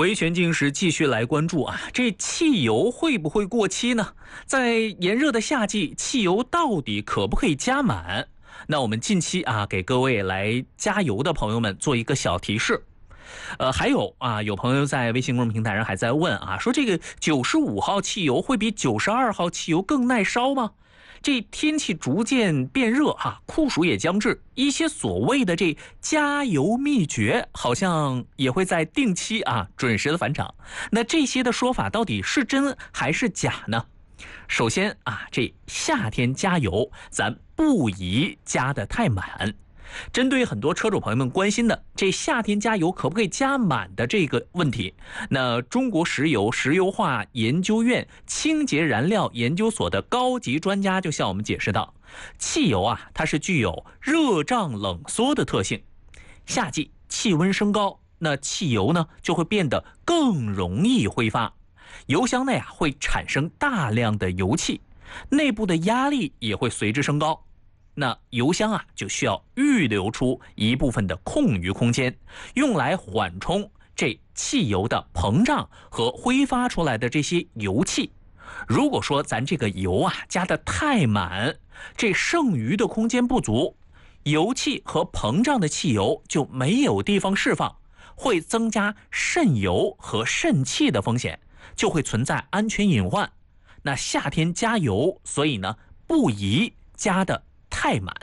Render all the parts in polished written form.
维权经时继续来关注啊，这汽油会不会过期呢？在炎热的夏季，汽油到底可不可以加满？那我们近期啊，给各位来加油的朋友们做一个小提示。还有啊，有朋友在微信公众平台上还在问啊，说这个95号汽油会比92号汽油更耐烧吗？这天气逐渐变热哈，酷暑也将至，一些所谓的这加油秘诀好像也会在定期啊准时的返场。那这些的说法到底是真还是假呢？首先啊，这夏天加油咱不宜加得太满。针对很多车主朋友们关心的这夏天加油可不可以加满的这个问题，那中国石油石油化研究院清洁燃料研究所的高级专家就向我们解释到，汽油啊它是具有热胀冷缩的特性，夏季气温升高，那汽油呢就会变得更容易挥发，油箱内啊会产生大量的油气，内部的压力也会随之升高。那油箱啊就需要预留出一部分的空余空间，用来缓冲这汽油的膨胀和挥发出来的这些油气。如果说咱这个油啊加得太满，这剩余的空间不足，油气和膨胀的汽油就没有地方释放，会增加渗油和渗气的风险，就会存在安全隐患。那夏天加油，所以呢不宜加的太满。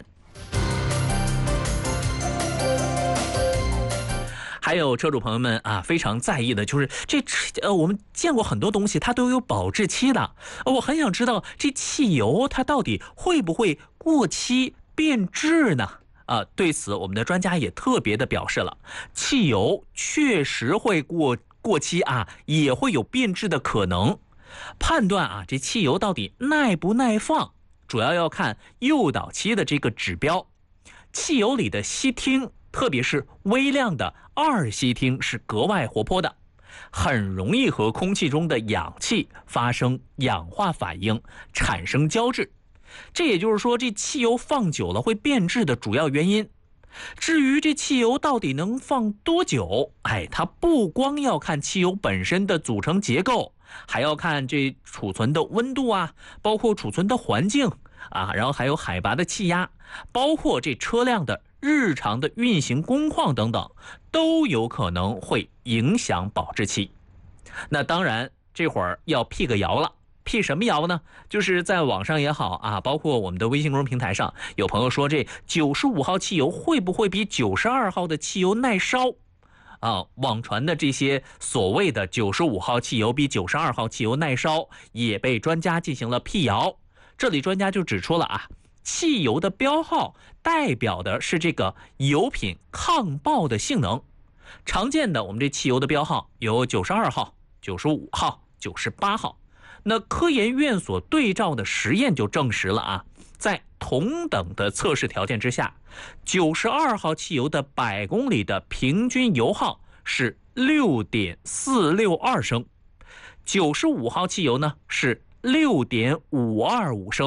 还有车主朋友们啊，非常在意的就是我们见过很多东西它都有保质期的，我很想知道这汽油它到底会不会过期变质呢？对此我们的专家也特别的表示了，汽油确实会过期啊，也会有变质的可能。判断啊这汽油到底耐不耐放，主要看诱导期的这个指标，汽油里的烯烃，特别是微量的二烯烃是格外活泼的，很容易和空气中的氧气发生氧化反应，产生胶质。这也就是说，这汽油放久了会变质的主要原因。至于这汽油到底能放多久，它不光要看汽油本身的组成结构，还要看这储存的温度啊，包括储存的环境啊，然后还有海拔的气压，包括这车辆的日常的运行工况等等，都有可能会影响保质期。那当然这会儿要辟个谣了，辟什么谣呢？就是在网上也好啊，包括我们的微信公众平台上，有朋友说这95号汽油会不会比92号的汽油耐烧？网传的这些所谓的95号汽油比92号汽油耐烧，也被专家进行了辟谣。这里专家就指出了啊，汽油的标号代表的是这个油品抗爆的性能。常见的我们这汽油的标号有92号、95号、98号。那科研院所对照的实验就证实了啊，在同等的测试条件之下，92号汽油的100公里的平均油耗是 6.462 升，95号汽油呢是 6.525 升。